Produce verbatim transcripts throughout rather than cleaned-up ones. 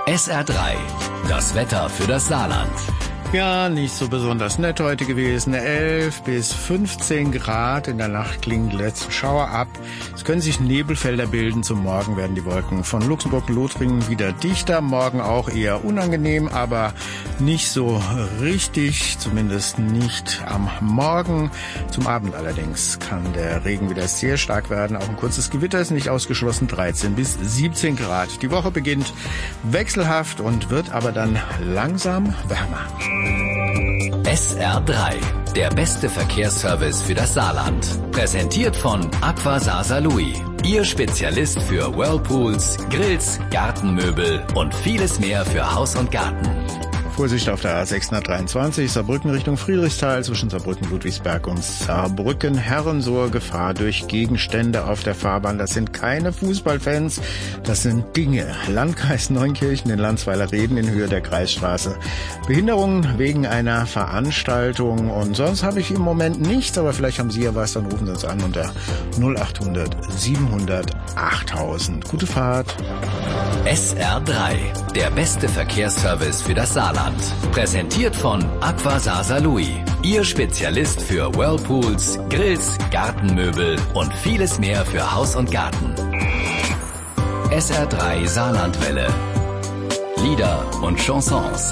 S R drei, das Wetter für das Saarland. Ja, nicht so besonders nett heute gewesen. elf bis fünfzehn Grad. In der Nacht klingen die letzten Schauer ab. Es können sich Nebelfelder bilden. Zum Morgen werden die Wolken von Luxemburg und Lothringen wieder dichter. Morgen auch eher unangenehm, aber nicht so richtig. Zumindest nicht am Morgen. Zum Abend allerdings kann der Regen wieder sehr stark werden. Auch ein kurzes Gewitter ist nicht ausgeschlossen. dreizehn bis siebzehn Grad. Die Woche beginnt wechselhaft und wird aber dann langsam wärmer. S R drei, der beste Verkehrsservice für das Saarland. Präsentiert von Aqua Saar-Saarlouis. Ihr Spezialist für Whirlpools, Grills, Gartenmöbel und vieles mehr für Haus und Garten. Vorsicht auf der A sechshundertdreiundzwanzig, Saarbrücken Richtung Friedrichsthal, zwischen Saarbrücken, Ludwigsberg und Saarbrücken, Herrensohr, Gefahr durch Gegenstände auf der Fahrbahn. Das sind keine Fußballfans, das sind Dinge. Landkreis Neunkirchen in Landsweiler Reden in Höhe der Kreisstraße. Behinderungen wegen einer Veranstaltung und sonst habe ich im Moment nichts, aber vielleicht haben Sie ja was, dann rufen Sie uns an unter null acht hundert siebenhundert achttausend. Gute Fahrt. S R drei, der beste Verkehrsservice für das Saarland. Präsentiert von Aqua Saar-Saarlouis. Ihr Spezialist für Whirlpools, Grills, Gartenmöbel und vieles mehr für Haus und Garten. S R drei Saarlandwelle. Lieder und Chansons.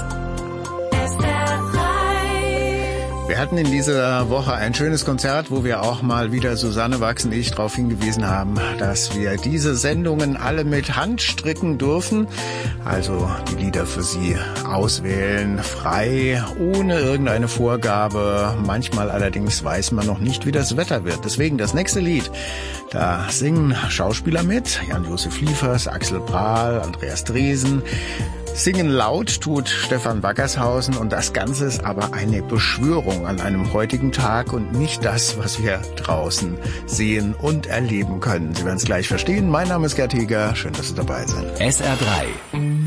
Wir hatten in dieser Woche ein schönes Konzert, wo wir auch mal wieder, Susanne Wachs und ich, darauf hingewiesen haben, dass wir diese Sendungen alle mit Hand stricken dürfen. Also die Lieder für Sie auswählen, frei, ohne irgendeine Vorgabe. Manchmal allerdings weiß man noch nicht, wie das Wetter wird. Deswegen das nächste Lied, da singen Schauspieler mit, Jan-Josef Liefers, Axel Prahl, Andreas Dresen. Singen laut tut Stefan Wackershausen und das Ganze ist aber eine Beschwörung an einem heutigen Tag und nicht das, was wir draußen sehen und erleben können. Sie werden es gleich verstehen. Mein Name ist Gerd Heger. Schön, dass Sie dabei sind. S R drei.